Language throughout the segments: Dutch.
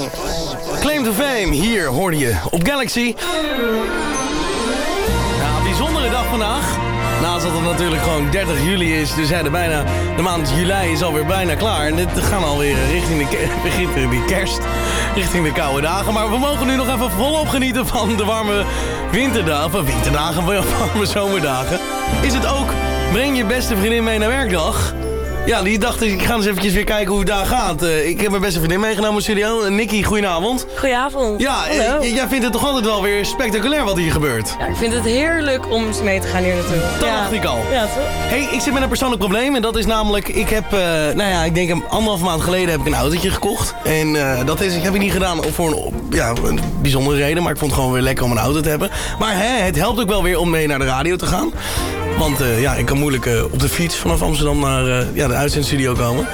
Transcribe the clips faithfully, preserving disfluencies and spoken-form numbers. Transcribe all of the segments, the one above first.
Claim to Fame, hier hoorde je op Galaxy. Ja, bijzondere dag vandaag. Naast dat het natuurlijk gewoon dertig juli is, dus ja, de, bijna, de maand juli is alweer bijna klaar. En dit gaan alweer richting de, richting de kerst, richting de koude dagen. Maar we mogen nu nog even volop genieten van de warme winterdagen, van winterdagen, warme zomerdagen. Is het ook, breng je beste vriendin mee naar werkdag? Ja, die dacht, ik ga eens eventjes weer kijken hoe het daar gaat. Uh, ik heb mijn beste vriendin meegenomen in de studio. Nicky, goedenavond. Goedenavond. Ja, uh, jij vindt het toch altijd wel weer spectaculair wat hier gebeurt? Ja, ik vind het heerlijk om mee te gaan hier naartoe. Dat ja. dacht ik al. Ja, toch? Hey, ik zit met een persoonlijk probleem en dat is namelijk, ik heb, uh, nou ja, ik denk een anderhalf maand geleden heb ik een autootje gekocht. En uh, dat is, heb ik niet gedaan voor een, ja, een bijzondere reden, maar ik vond het gewoon weer lekker om een auto te hebben. Maar hè, het helpt ook wel weer om mee naar de radio te gaan. Want uh, ja, ik kan moeilijk uh, op de fiets vanaf Amsterdam naar uh, ja, de uitzendstudio komen.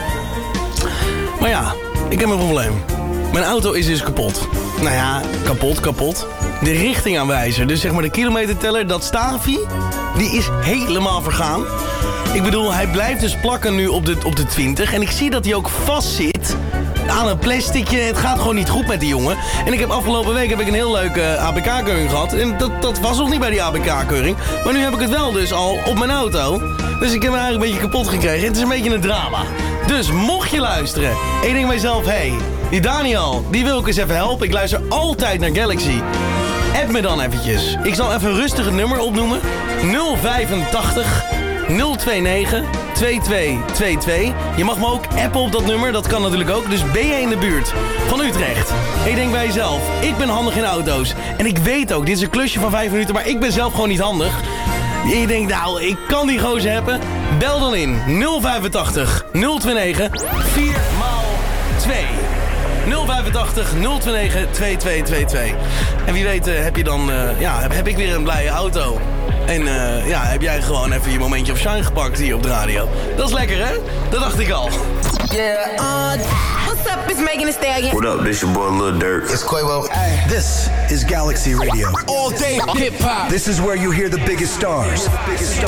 Maar ja, ik heb een probleem. Mijn auto is dus kapot. Nou ja, kapot, kapot. De richtingaanwijzer, dus zeg maar de kilometerteller, dat staafje, die is helemaal vergaan. Ik bedoel, hij blijft dus plakken nu op de, op de twintig. En ik zie dat hij ook vast zit aan een plasticje. Het gaat gewoon niet goed met die jongen. En ik heb afgelopen week heb ik een heel leuke A B K-keuring gehad. En dat, dat was nog niet bij die A B K-keuring. Maar nu heb ik het wel dus al op mijn auto. Dus ik heb hem eigenlijk een beetje kapot gekregen. Het is een beetje een drama. Dus mocht je luisteren en je denkt bij jezelf, hé, hey, die Daniel, die wil ik eens even helpen. Ik luister altijd naar Galaxy. App me dan eventjes. Ik zal even rustig het nummer opnoemen. nul vijfentachtig nul negen twee twee twee twee. Je mag me ook appen op dat nummer, dat kan natuurlijk ook. Dus ben je in de buurt van Utrecht en je denkt bij jezelf, ik ben handig in auto's. En ik weet ook, dit is een klusje van vijf minuten, maar ik ben zelf gewoon niet handig. En je denkt, nou, ik kan die gozer hebben. Bel dan in nul vijfentachtig nul negen vier maal twee. nul vijfentachtig nul negen twee twee twee twee. En wie weet uh, heb je dan, uh, ja, heb, heb ik weer een blije auto. En uh, ja, heb jij gewoon even je momentje op shine gepakt hier op de radio. Dat is lekker, hè? Dat dacht ik al. Yeah, uh, what's up, it's Megan Thee Stallion. What up, this your boy Lil Durk. It's Quavo. Hey. This is Galaxy Radio. All day hip-hop. This is where you hear the biggest stars. The biggest stars.